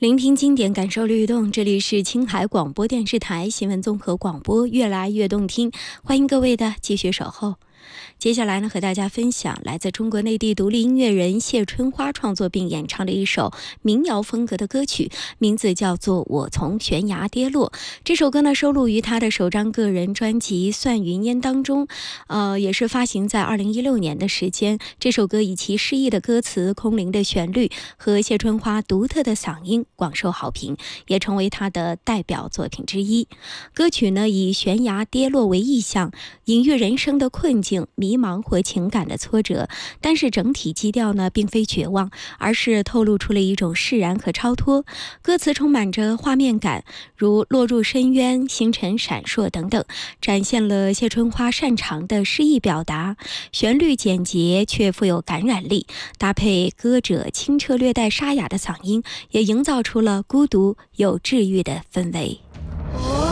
聆听经典，感受律动。这里是青海广播电视台新闻综合广播，越来越动听。欢迎各位的继续守候。接下来呢，和大家分享来自中国内地独立音乐人谢春花创作并演唱的一首民谣风格的歌曲，名字叫做《我从悬崖跌落》。这首歌呢，收录于他的首张个人专辑《算云烟》当中，也是发行在2016年的时间。这首歌以其诗意的歌词、空灵的旋律和谢春花独特的嗓音广受好评，也成为他的代表作品之一。歌曲呢，以悬崖跌落为意象，隐喻人生的困境、迷茫或情感的挫折，但是整体基调呢并非绝望，而是透露出了一种释然和超脱。歌词充满着画面感，如落入深渊、星辰闪烁等等，展现了谢春花擅长的诗意表达。旋律简洁却富有感染力，搭配歌者清澈略带沙哑的嗓音，也营造出了孤独又治愈的氛围。